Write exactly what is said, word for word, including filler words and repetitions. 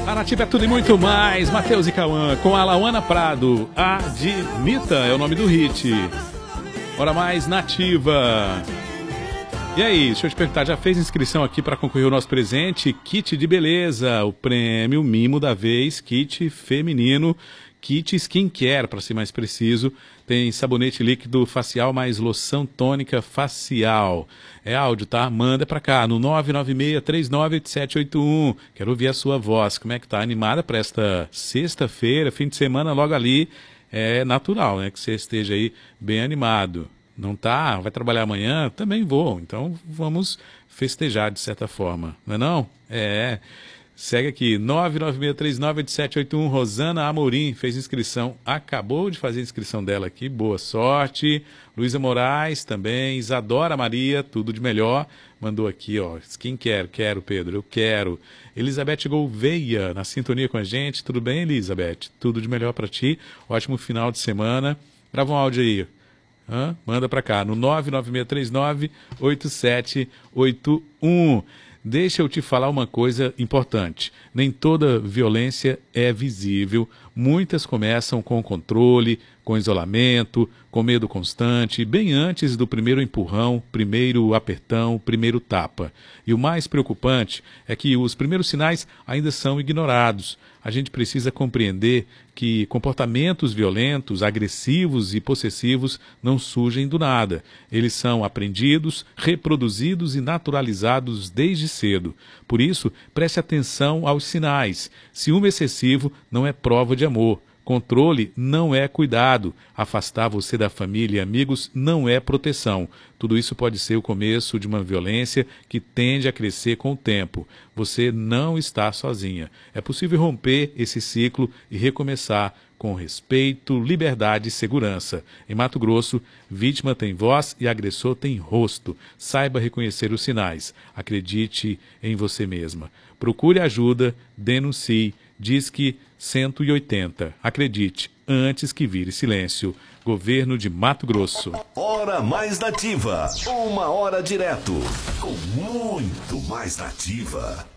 A Nativa é tudo e muito mais. Matheus e Cauã com a Lauana Prado. Admita é o nome do hit. Hora mais Nativa. E aí, deixa eu te perguntar, já fez inscrição aqui para concorrer ao nosso presente? Kit de beleza, o prêmio mimo da vez, kit feminino, kit skincare, para ser mais preciso. Tem sabonete líquido facial mais loção tônica facial. É áudio, tá? Manda pra cá no nove nove seis, três nove oito sete oito um. Quero ouvir a sua voz. Como é que tá? Animada para esta sexta-feira, fim de semana logo ali? É natural, né? Que você esteja aí bem animado. Não tá? Vai trabalhar amanhã? Também vou. Então vamos festejar de certa forma. Não é não? É. Segue aqui, nove nove seis, três nove oito sete oito um, Rosana Amorim fez inscrição, acabou de fazer a inscrição dela aqui, boa sorte. Luísa Moraes também, Isadora Maria, tudo de melhor, mandou aqui, ó, skincare, quero, Pedro, eu quero. Elizabeth Gouveia, na sintonia com a gente, tudo bem, Elizabeth? Tudo de melhor para ti, ótimo final de semana. Grava um áudio aí, hã? Manda para cá, no nove nove seis, três nove oito sete oito um. Deixa eu te falar uma coisa importante. Nem toda violência é visível. Muitas começam com controle, com isolamento, com medo constante, bem antes do primeiro empurrão, primeiro apertão, primeiro tapa. E o mais preocupante é que os primeiros sinais ainda são ignorados. A gente precisa compreender que comportamentos violentos, agressivos e possessivos não surgem do nada. Eles são aprendidos, reproduzidos e naturalizados desde cedo. Por isso, preste atenção aos sinais. Ciúme excessivo não é prova de amor. Controle não é cuidado. Afastar você da família e amigos não é proteção. Tudo isso pode ser o começo de uma violência que tende a crescer com o tempo. Você não está sozinha. É possível romper esse ciclo e recomeçar com respeito, liberdade e segurança. Em Mato Grosso, vítima tem voz e agressor tem rosto. Saiba reconhecer os sinais. Acredite em você mesma. Procure ajuda, denuncie. Disque cento e oitenta. Acredite, antes que vire silêncio. Governo de Mato Grosso. Hora mais Nativa. Uma hora direto. Com muito mais Nativa.